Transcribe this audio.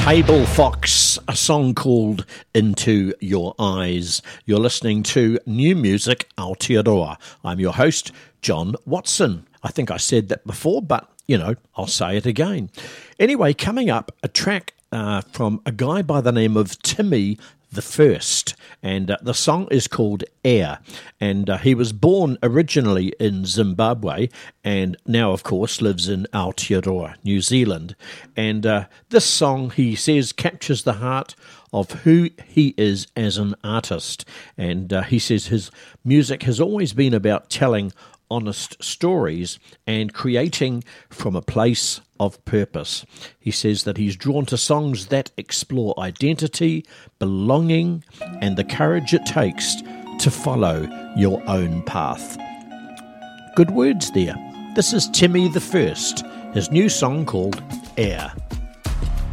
Table Fox, a song called Into Your Eyes. You're listening to New Music Aotearoa. I'm your host, John Watson. I think I said that before, but, I'll say it again. Anyway, coming up, a track from a guy by the name of Timmy the First, and the song is called Air, and he was born originally in Zimbabwe and now of course lives in Aotearoa, New Zealand, and this song, he says, captures the heart of who he is as an artist, and he says his music has always been about telling honest stories and creating from a place of purpose. He says that he's drawn to songs that explore identity, belonging, and the courage it takes to follow your own path. Good words there. This is Timmy the First, his new song called Air.